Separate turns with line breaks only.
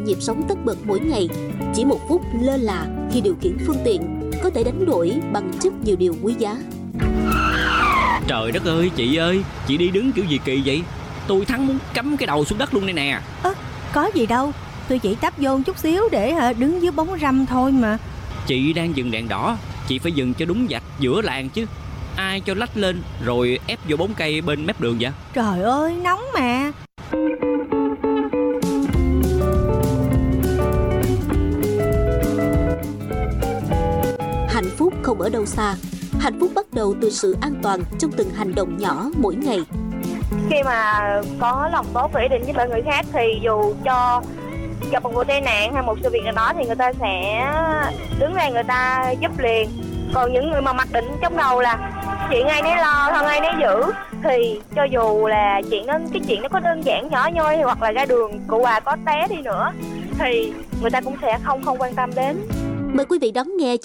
nhịp sống tất bật mỗi ngày. Chỉ một phút lơ là khi điều khiển phương tiện có thể đánh đổi bằng rất nhiều điều quý giá.
Trời đất ơi, chị ơi, chị đi đứng kiểu gì kỳ vậy? Tôi thắng muốn cắm cái đầu xuống đất luôn đây nè.
Có gì đâu, tôi chỉ tấp vô chút xíu để đứng dưới bóng râm thôi mà.
Chị đang dừng đèn đỏ, chị phải dừng cho đúng vạch giữa làn chứ. Ai cho lách lên rồi ép vô bóng cây bên mép đường vậy?
Trời ơi, nóng mà.
Hạnh phúc không ở đâu xa. Hạnh phúc bắt đầu từ sự an toàn trong từng hành động nhỏ mỗi ngày.
Khi mà có lòng tốt và ý định giúp đỡ người khác thì dù cho gặp một vụ tai nạn hay một sự việc nào đó thì người ta sẽ đứng ra người ta giúp liền. Còn những người mà mặc định trong đầu là chuyện ai nấy lo, thân ai nấy giữ thì cho dù là cái chuyện nó có đơn giản nhỏ nhoi hoặc là ra đường cụ bà có té đi nữa thì người ta cũng sẽ không quan tâm đến.
Mời quý vị đón nghe